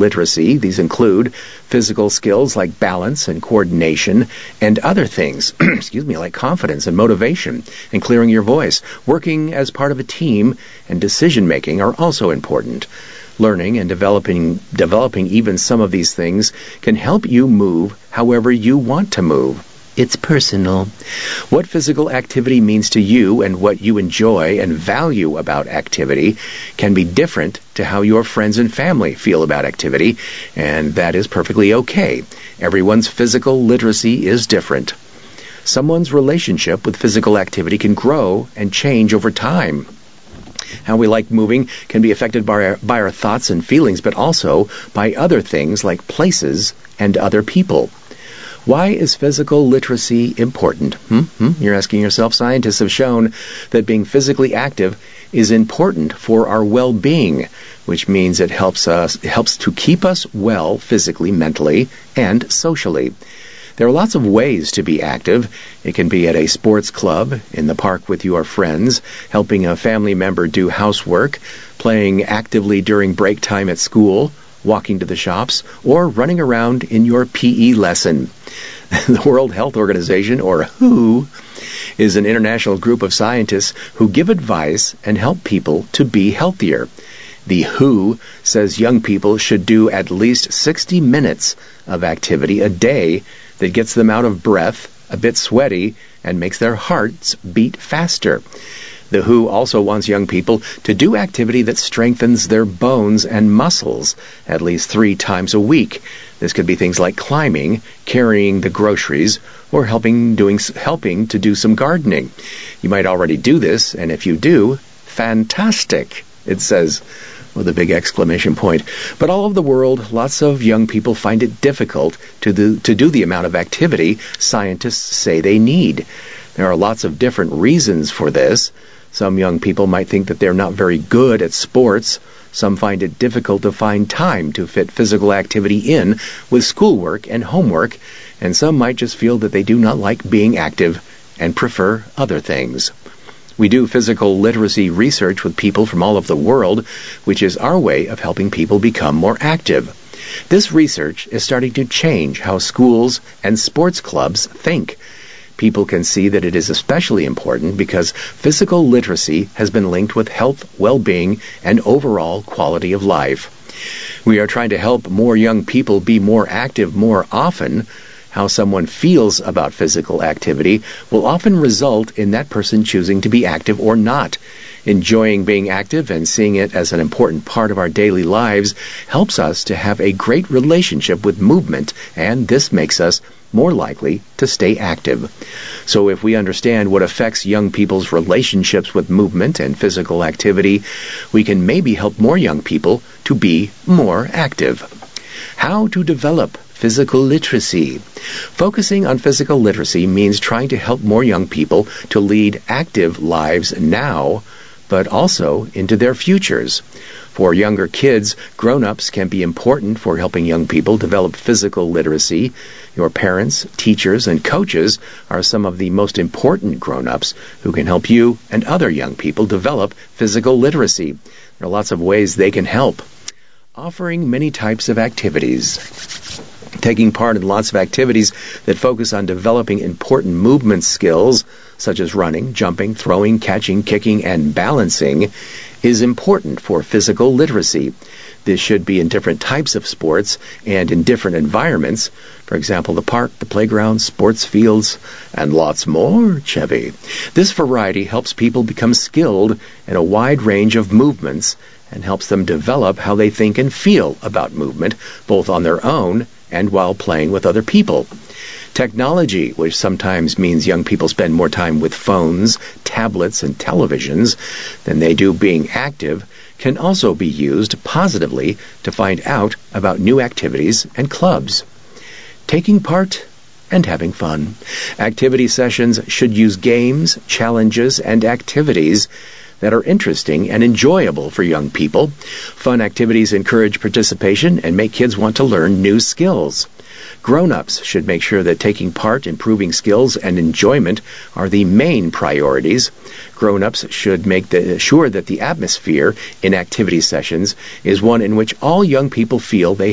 literacy. These include physical skills like balance and coordination and other things, like confidence and motivation and clearing your voice. Working as part of a team and decision-making are also important. Learning and developing even some of these things can help you move however you want to move. It's personal. What physical activity means to you and what you enjoy and value about activity can be different to how your friends and family feel about activity, and that is perfectly okay. Everyone's physical literacy is different. Someone's relationship with physical activity can grow and change over time. How we like moving can be affected by our thoughts and feelings, but also by other things like places and other people. Why is physical literacy important? You're asking yourself. Scientists have shown that being physically active is important for our well-being, which means it helps to keep us well physically, mentally, and socially. There are lots of ways to be active. It can be at a sports club, in the park with your friends, helping a family member do housework, playing actively during break time at school, walking to the shops, or running around in your PE lesson. The World Health Organization, or WHO, is an international group of scientists who give advice and help people to be healthier. The WHO says young people should do at least 60 minutes of activity a day that gets them out of breath, a bit sweaty, and makes their hearts beat faster. The WHO also wants young people to do activity that strengthens their bones and muscles at least 3 times a week. This could be things like climbing, carrying the groceries, or helping to do some gardening. You might already do this, and if you do, fantastic, it says with a big exclamation point. But all over the world, lots of young people find it difficult to do the amount of activity scientists say they need. There are lots of different reasons for this. Some young people might think that they're not very good at sports. Some find it difficult to find time to fit physical activity in with schoolwork and homework, and some might just feel that they do not like being active and prefer other things. We do physical literacy research with people from all over the world, which is our way of helping people become more active. This research is starting to change how schools and sports clubs think. People can see that it is especially important because physical literacy has been linked with health, well-being, and overall quality of life. We are trying to help more young people be more active more often. How someone feels about physical activity will often result in that person choosing to be active or not. Enjoying being active and seeing it as an important part of our daily lives helps us to have a great relationship with movement, and this makes us more likely to stay active. So if we understand what affects young people's relationships with movement and physical activity, we can maybe help more young people to be more active. How to develop physical literacy. Focusing on physical literacy means trying to help more young people to lead active lives now, but also into their futures. For younger kids, grown-ups can be important for helping young people develop physical literacy. Your parents, teachers, and coaches are some of the most important grown-ups who can help you and other young people develop physical literacy. There are lots of ways they can help. Offering many types of activities. Taking part in lots of activities that focus on developing important movement skills, such as running, jumping, throwing, catching, kicking, and balancing, is important for physical literacy. This should be in different types of sports and in different environments. For example, the park, the playground, sports fields, and lots more, Chevy. This variety helps people become skilled in a wide range of movements and helps them develop how they think and feel about movement, both on their own and while playing with other people. Technology, which sometimes means young people spend more time with phones, tablets, and televisions than they do being active, can also be used positively to find out about new activities and clubs. Taking part and having fun. Activity sessions should use games, challenges, and activities that are interesting and enjoyable for young people. Fun activities encourage participation and make kids want to learn new skills. Grown-ups should make sure that taking part, improving skills, and enjoyment are the main priorities. Grown-ups should make sure that the atmosphere in activity sessions is one in which all young people feel they